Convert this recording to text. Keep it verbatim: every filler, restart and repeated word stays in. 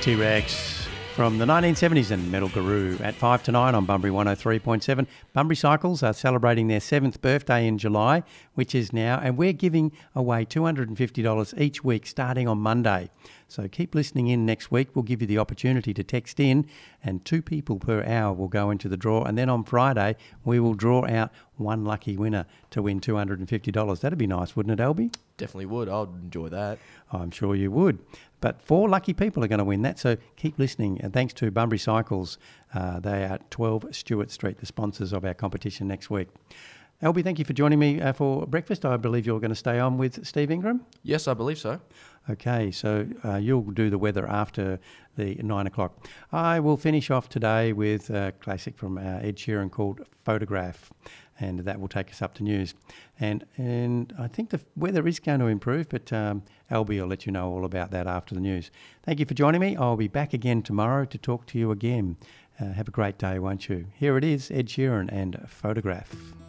T-Rex from the nineteen seventies and Metal Guru at five to nine on Bunbury one oh three point seven. Bunbury Cycles are celebrating their seventh birthday in July, which is now, and we're giving away two hundred fifty dollars each week starting on Monday. So keep listening in next week. We'll give you the opportunity to text in, and two people per hour will go into the draw. And then on Friday, we will draw out one lucky winner to win two hundred fifty dollars. That'd be nice, wouldn't it, Albie? Definitely would. I'd enjoy that. I'm sure you would. But four lucky people are going to win that, so keep listening. And thanks to Bunbury Cycles, uh, they are at twelve Stewart Street, the sponsors of our competition next week. Albie, thank you for joining me uh, for breakfast. I believe you're going to stay on with Steve Ingram? Yes, I believe so. Okay, so uh, you'll do the weather after the nine o'clock. I will finish off today with a classic from uh, Ed Sheeran called Photograph, and that will take us up to news. And and I think the weather is going to improve, but um, Albie will let you know all about that after the news. Thank you for joining me. I'll be back again tomorrow to talk to you again. Uh, have a great day, won't you? Here it is, Ed Sheeran and Photograph.